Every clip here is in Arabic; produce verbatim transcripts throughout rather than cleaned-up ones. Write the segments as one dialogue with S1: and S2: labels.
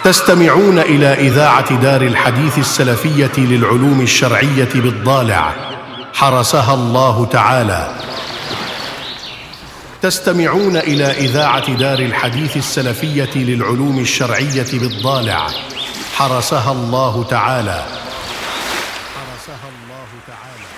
S1: تستمعون إلى إذاعة دار الحديث السلفية للعلوم الشرعية بالضالع، حرسها الله تعالى. تستمعون إلى إذاعة دار الحديث السلفية للعلوم الشرعية بالضالع، حرسها الله تعالى. حرسها الله تعالى.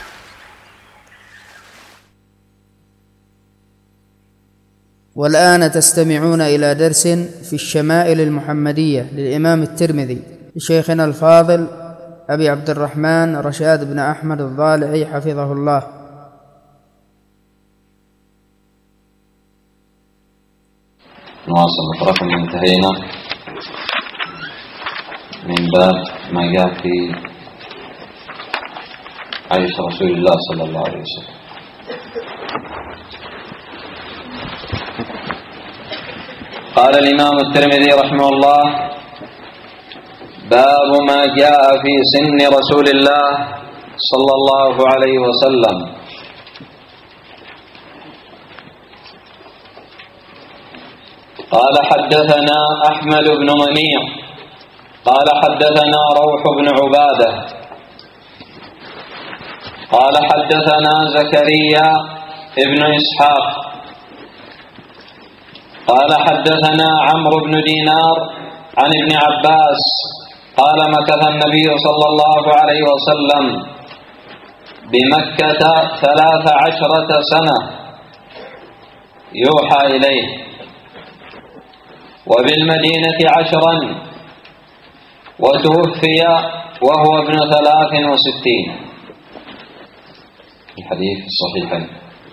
S2: والآن تستمعون إلى درس في الشمائل المحمدية للإمام الترمذي لشيخنا الفاضل أبي عبد الرحمن رشاد بن أحمد الضالعي حفظه الله.
S3: نواصل نقرأكم. انتهينا من باب ما جاء في عيش رسول الله صلى الله عليه وسلم. قال الإمام الترمذي رحمه الله: باب ما جاء في سن رسول الله صلى الله عليه وسلم. قال حدثنا أحمد بن منيع قال حدثنا روح بن عبادة قال حدثنا زكريا ابن إسحاق قال حدثنا عمرو بن دينار عن ابن عباس قال مكث النبي صلى الله عليه وسلم بمكة ثلاث عشرة سنة يوحى إليه، وبالمدينة عشرا، وتوفي وهو ابن ثلاث وستين. الحديث الصحيحين.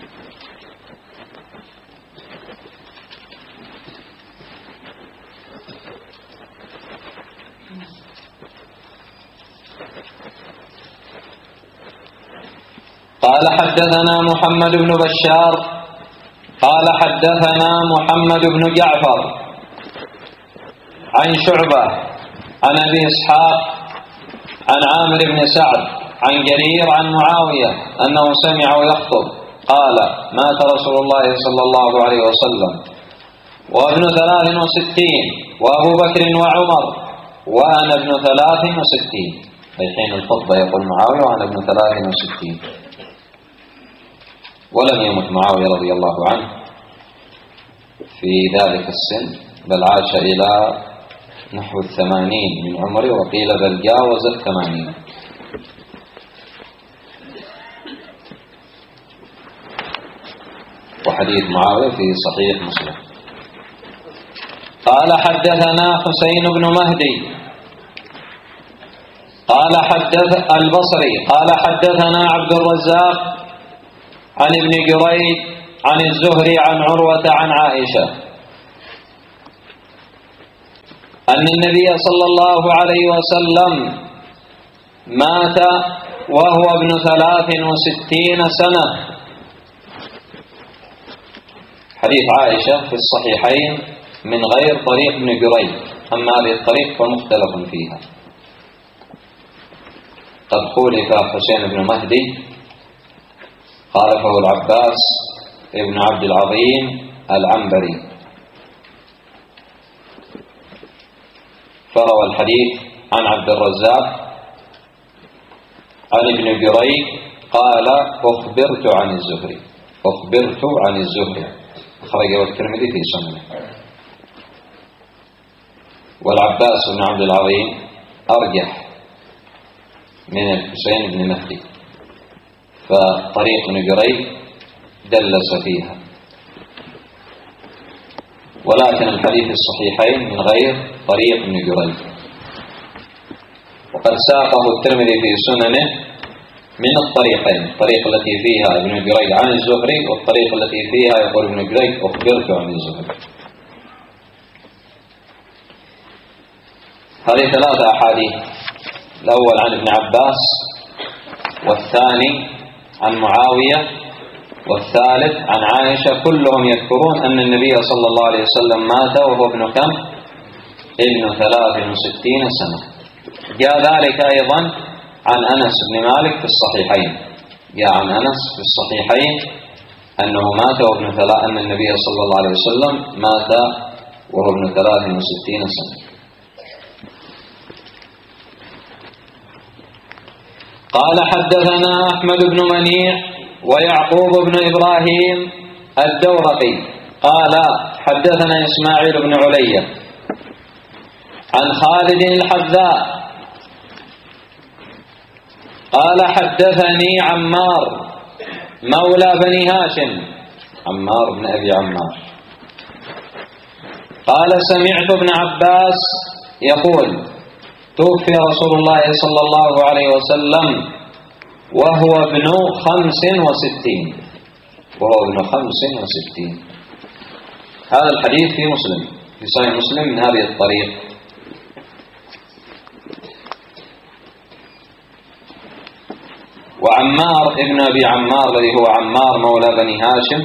S3: قال حدثنا محمد بن بشار قال حدثنا محمد بن جعفر عن شعبة عن أبي إسحاق عن عامر بن سعد عن جرير عن معاوية أنه سمعه يخطب قال: مات رسول الله صلى الله عليه وسلم وابن ثلاث وستين وأبو بكر وعمر وأنا ابن ثلاث وستين. أي حين الخطبة يقول معاوية وأنا ابن ثلاث وستين. ولم يمت معاوية رضي الله عنه في ذلك السن، بل عاش إلى نحو الثمانين من عمره، وقيل بل جاوز الثمانين. وحديث معاوية في صحيح مسلم. قال حدثنا حسين بن مهدي قال حدث البصري قال حدثنا عبد الرزاق عن ابن جريج عن الزهري عن عروة عن عائشة أن النبي صلى الله عليه وسلم مات وهو ابن ثلاث وستين سنة. حديث عائشة في الصحيحين من غير طريق ابن جريج، أما هذه الطريق فمختلف فيها. قد خولف حسين بن مهدي خالفه العباس ابن عبد العظيم العنبري، فروى الحديث عن عبد الرزاق عن ابن جريج قال: أخبرت عن الزهري أخبرت عن الزهري أخرجه الترمذي في سننه. والعباس بن عبد العظيم أرجح من الحسين بن مهدي، فطريق ابن جريج دلس فيها، ولكن الحديث الصحيحين من غير طريق ابن جريج. وقد ساقه الترمذي في سننه من الطريقين، الطريق التي فيها ابن جريج عن الزهري، والطريق التي فيها يقول ابن جريج أخبرت عن الزهري. هذه ثلاثة أحاديث، الأول عن ابن عباس، والثاني عن معاوية، والثالث عن عائشة، كلهم يذكرون أن النبي صلى الله عليه وسلم مات وهو ابن كم؟ ابن ثلاث وستين سنة. جاء ذلك أيضا عن أنس بن مالك في الصحيحين، جاء عن أنس في الصحيحين أنه مات وابن ثلاث أن النبي صلى الله عليه وسلم مات وهو ابن ثلاث وستين سنة. قال حدثنا أحمد بن منيع ويعقوب بن إبراهيم الدورقي قال حدثنا إسماعيل بن علية عن خالد الحذاء قال حدثني عمار مولى بني هاشم عمار بن أبي عمار قال سمعت ابن عباس يقول توفي رسول الله صلى الله عليه وسلم وهو ابن خمس وستين وهو ابن خمس وستين. هذا الحديث في مسلم في صحيح مسلم من هذه الطريق. وعمار ابن أبي عمار الذي هو عمار مولى بني هاشم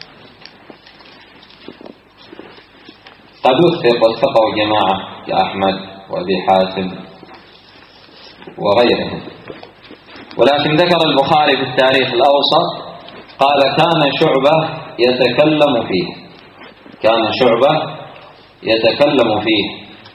S3: قد وثق وثقه جماعة كأحمد وأبي حاتم وغيرهم، ولكن ذكر البخاري في التاريخ الأوسط قال كان شعبة يتكلم فيه كان شعبة يتكلم فيه.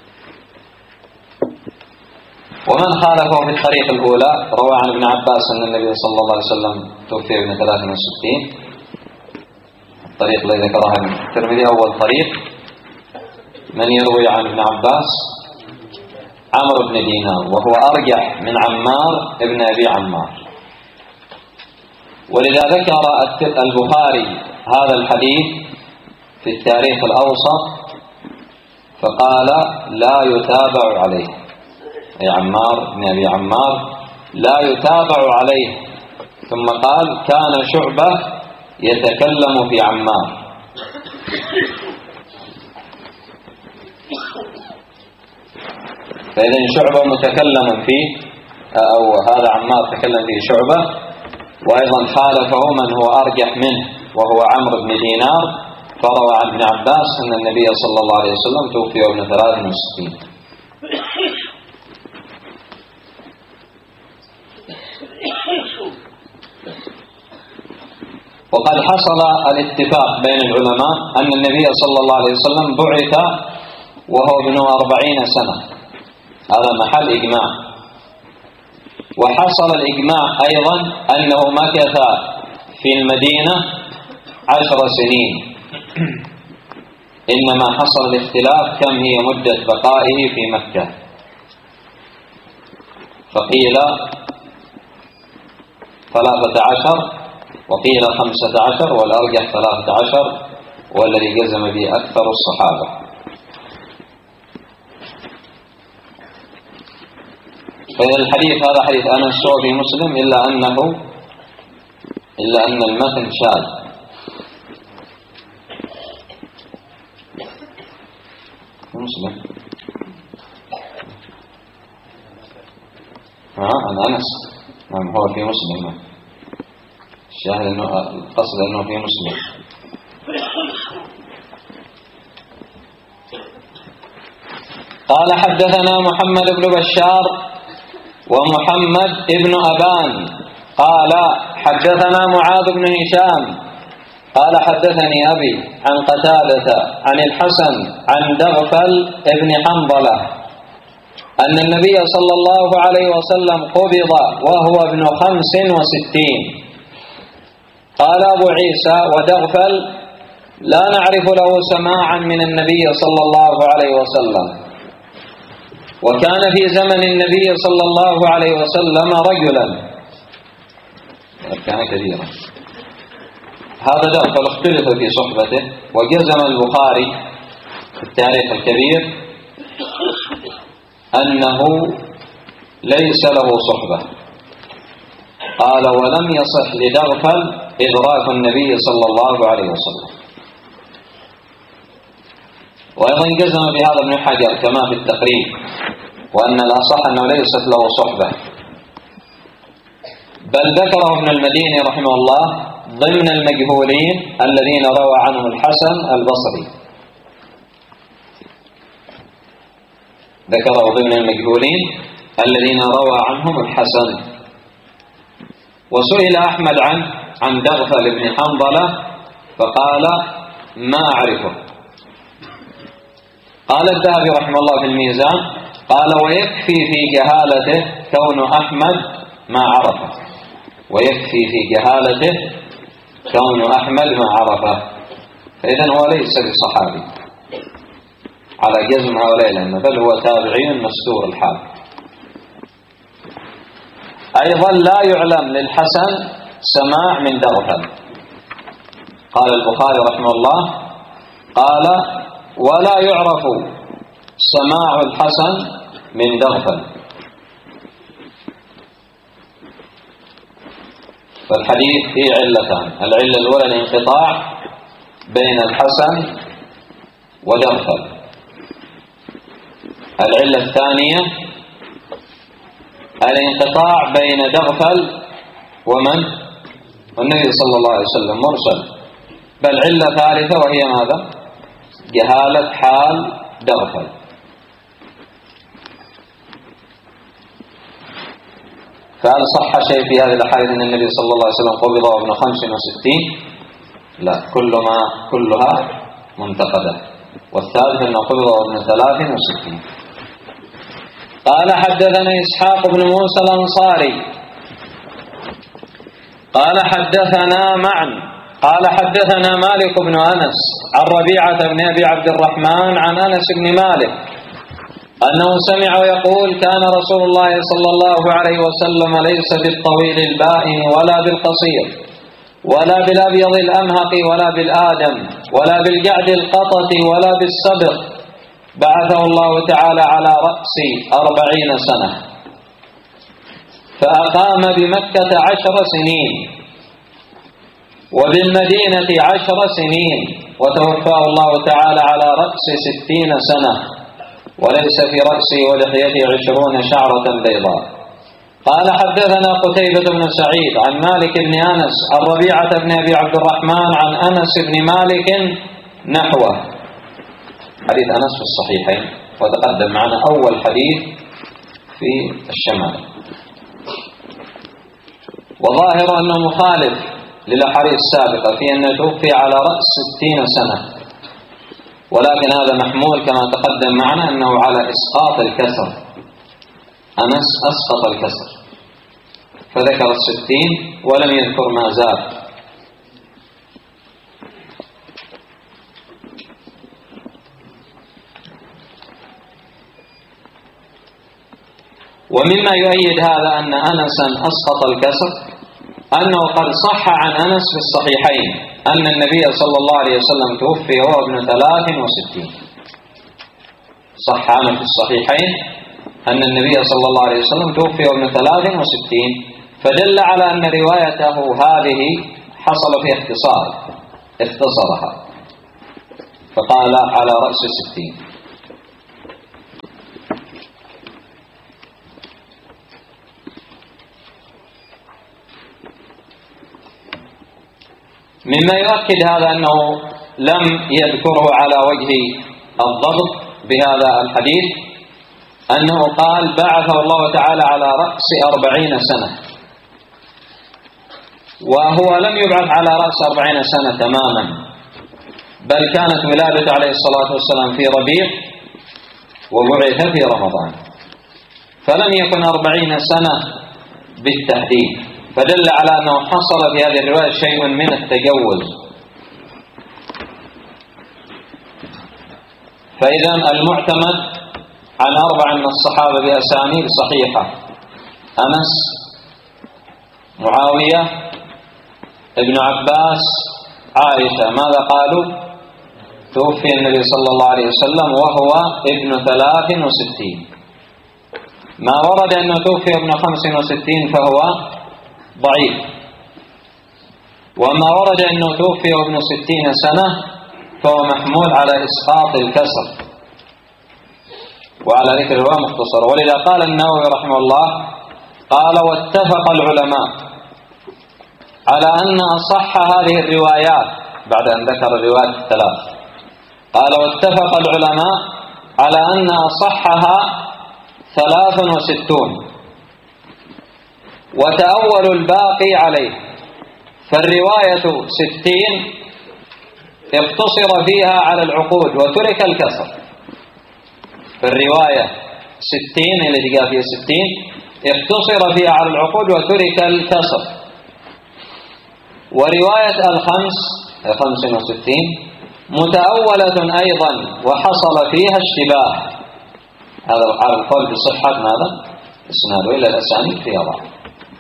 S3: ومن خالفه في الطريق الأولى روى عن ابن عباس أن النبي صلى الله عليه وسلم توفي ابن ثلاث وستين. الطريق الذي ذكرها الترمذي أول طريق من يروي عن ابن عباس عمرو بن دينار وهو أرجح من عمار ابن أبي عمار، ولذا ذكر البخاري هذا الحديث في التاريخ الأوسط فقال لا يتابع عليه، أي عمار بن أبي عمار لا يتابع عليه، ثم قال كان شعبة يتكلم في عمار. فإذا شعبة متكلم فيه أو هذا عمار تكلم فيه شعبة، وأيضا خالفه من هو أرجح منه وهو عمرو بن دينار فروى عن ابن عباس أن النبي صلى الله عليه وسلم توفي ابن ثلاث وستين. وقد حصل الاتفاق بين العلماء أن النبي صلى الله عليه وسلم بعث وهو ابن أربعين سنة، هذا محل إجماع. وحصل الإجماع أيضا أنه مكث في المدينة عشر سنين، إنما حصل الاختلاف كم هي مدة بقائه في مكة، فقيل ثلاثة عشر وقيل خمسة عشر، والأرجح ثلاثة عشر والذي جزم به أكثر الصحابة. فإذا الحديث هذا حديث أنس في مسلم إلا أنه إلا أن المتن شاذ. مسلم ها عن أنس نعم هو في مسلم، الشاهد أنه القصد أنه في مسلم. قال حدثنا محمد بن بشار ومحمد بن أبان قال حدثنا معاذ بن هشام قال حدثني أبي عن قتادة عن الحسن عن دغفل بن حنظلة أن النبي صلى الله عليه وسلم قبض وهو ابن خمس وستين. قال أبو عيسى ودغفل لا نعرف له سماعا من النبي صلى الله عليه وسلم، وكان في زمن النبي صلى الله عليه وسلم رجلا كان كثيرا. هذا دغفل اختلف في صحبته، وجزم البخاري في التاريخ الكبير أنه ليس له صحبة. قال ولم يصح لدغفل إدراك النبي صلى الله عليه وسلم. وأيضا جزم بهذا ابن حجر كما في التقريب، وأن الأصح أنه ليست له صحبة، بل ذكره ابن المديني رحمه الله ضمن المجهولين الذين روى عنهم الحسن البصري، ذكره ضمن المجهولين الذين روى عنهم الحسن. وسئل أحمد عن عن دغفل بن حنظلة فقال ما أعرفه. قال الذهبي رحمه الله في الميزان قال ويكفي في جهالته كون أحمد ما عرفه، ويكفي في جهالته كون أحمد ما عرفه، فإذا هو ليس بصحابي على جزم هؤلاء الأئمة، بل هو تابعي مستور الحال. أيضا لا يعلم للحسن سماع من دغفل. قال البخاري رحمه الله قال: ولا يعرف سماع الحسن من دغفل. فالحديث فيه علتان: العلة الأولى الانقطاع بين الحسن ودغفل، العلة الثانية الانقطاع بين دغفل ومن؟ والنبي صلى الله عليه وسلم مرسل. بل علة ثالثة وهي ماذا؟ جهالة حال دغفل. فهل صح شيء في هذه الأحاديث أن النبي صلى الله عليه وسلم قبض وابن خمس وستين؟ لا، كل ما كلها منتقدة. والثالث أنه قبض وابن ثلاث وستين. قال: حدثنا إسحاق بن موسى الأنصاري قال: حدثنا معا قال: حدثنا مالك بن أنس عن ربيعة بن أبي عبد الرحمن عن أنس بن مالك أنه سمع يقول: كان رسول الله صلى الله عليه وسلم ليس بالطويل البائن ولا بالقصير ولا بالأبيض الأمهق ولا بالآدم ولا بالجعد القطط ولا بالسبق، بعثه الله تعالى على رأس أربعين سنة، فأقام بمكة عشر سنين وبالمدينة عشر سنين، وتوفاه الله تعالى على رأس ستين سنة، وليس في رأسه ولحيته عشرون شعرة بيضاء. قال: حدثنا قتيبة بن سعيد عن مالك بن أنس عن ربيعة بن أبي عبد الرحمن عن أنس بن مالك نحوه. حديث أنس في الصحيحين، وتقدم معنا أول حديث في الشمال، وظاهر أنه مخالف للأحاديث السابقة في أنه توفي على رأس ستين سنة، ولكن هذا محمول كما تقدم معنا أنه على إسقاط الكسر. أنس أسقط الكسر فذكر الستين ولم يذكر ما زاد. ومما يؤيد هذا أن أنسا أسقط الكسر أنه قد صح عن أنس في الصحيحين أن النبي صلى الله عليه وسلم توفي وهو ابن ثلاث وستين. صح عنه في الصحيحين أن النبي صلى الله عليه وسلم توفي وهو ابن ثلاث وستين، فدل على أن روايته هذه حصل في اختصار، اختصرها فقال على رأس ستين. مما يؤكد هذا أنه لم يذكره على وجه الضبط بهذا الحديث أنه قال: بعثه الله تعالى على رأس أربعين سنة، وهو لم يبعث على رأس أربعين سنة تماما، بل كانت ولادته عليه الصلاة والسلام في ربيع وبعث في رمضان، فلم يكن أربعين سنة بالتحديد، فدل على أنه حصل في هذه الرواية شيء من التجوز. فإذا المعتمد عن أربعة من الصحابة بأسانيد صحيحة: أنس، معاوية، ابن عباس، عائشة. ماذا قالوا؟ توفي النبي صلى الله عليه وسلم وهو ابن ثلاث وستين. ما ورد أنه توفي ابن خمس وستين فهو ضعيف، وما ورد أنه توفي ابن ستين سنة فهو محمول على إسقاط الكسر وعلى ذكر الرواية مختصر. ولذا قال النووي رحمه الله قال: واتفق العلماء على أن أصح هذه الروايات، بعد أن ذكر الروايات الثلاث قال: واتفق العلماء على أن أصحها ثلاث وستون، وتأولوا الباقي عليه، فالرواية ستين اقتصر فيها على العقود وترك الكسر. فالرواية ستين التي جاء فيها ستين اقتصر فيها على العقود وترك الكسر. ورواية الخمس خمس وستين متأولة أيضا وحصل فيها اشتباه. هذا على القول بصحة ماذا؟ إسناده إلى الأسانيد فيها ضعف.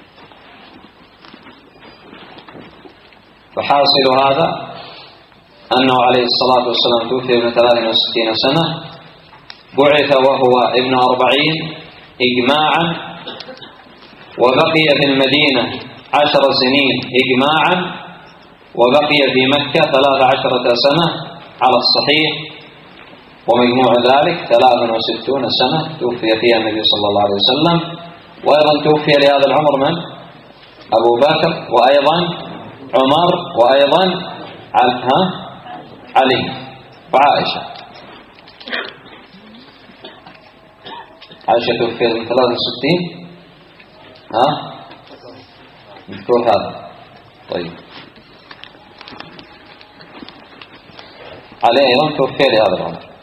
S3: فحاصل هذا أنه عليه الصلاة والسلام توفي ابن ثلاث وستين سنة، بعث وهو ابن أربعين إجماعا، وبقي في المدينة عشر سنين إجماعا، وبقي في مكة ثلاث عشرة سنة على الصحيح، ومجموع ذلك ثلاث وستون سنة توفي فيها النبي صلى الله عليه وسلم. وأيضا توفي لهذا العمر من؟ أبو بكر، وأيضا عمر، وأيضا علي وعائشة. عائشة توفي من ثلاث وستين، ها مذكور هذا. طيب علي أيضا توفي لهذا العمر.